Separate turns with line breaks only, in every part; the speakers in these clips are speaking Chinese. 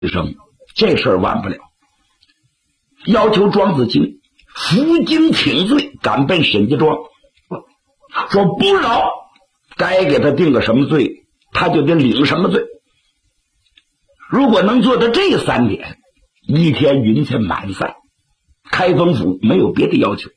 声，这事儿完不了，要求庄子清负荆请罪，赶奔沈家庄，说不饶，该给他定个什么罪，他就得领什么罪。如果能做到这3点，一天云彩满载，开封府没有别的要求。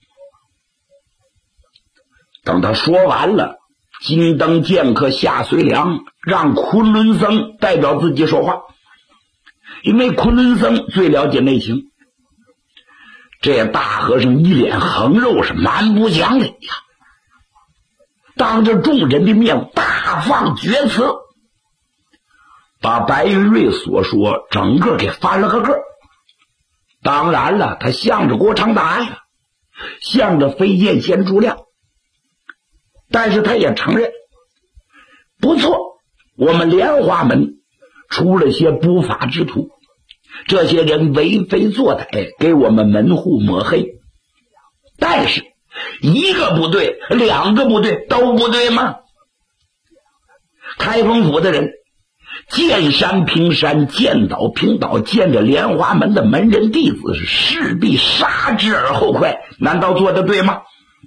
等他说完了，金灯剑客夏随良让昆仑僧代表自己说话，因为昆仑僧最了解内情。这大和尚一脸横肉，是蛮不讲理呀，当着众人的面大放厥词，把白云瑞所说整个给翻了个个。当然了，他向着郭长达呀，向着飞剑仙诸亮，但是他也承认，不错，我们莲花门出了些不法之徒，这些人为非作歹，给我们门户抹黑。但是一个不对，2个不对，都不对吗？开封府的人见山平山，见倒平倒，见着莲花门的门人弟子势必杀之而后快，难道做得对吗？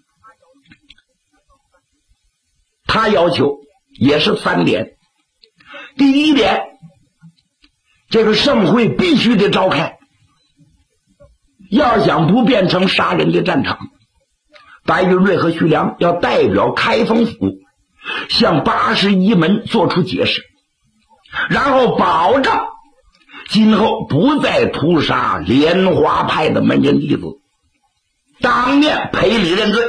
他要求也是3点。第一点，这个盛会必须得召开，要想不变成杀人的战场，白云瑞和徐良要代表开封府向81门做出解释，然后保证今后不再屠杀莲花派的门人弟子，当面赔礼认罪。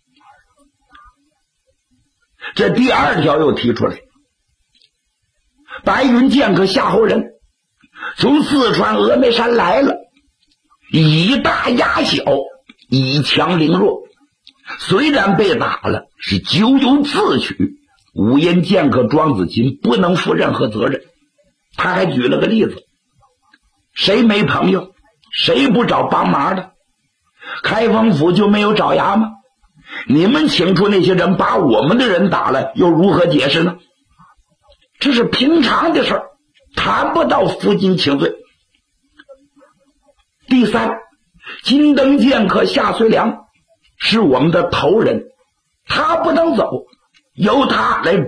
这第2条又提出来，白云剑客夏侯仁从四川峨眉山来了，以大压小，以强凌弱，虽然被打了，是咎由自取，五阴剑客庄子琴不能负任何责任。他还举了个例子，谁没朋友，谁不找帮忙的？开封府就没有爪牙吗？你们请出那些人把我们的人打了，又如何解释呢？这是平常的事儿，谈不到负荆请罪。第3，金灯剑客夏随良是我们的头人，他不能走，由他来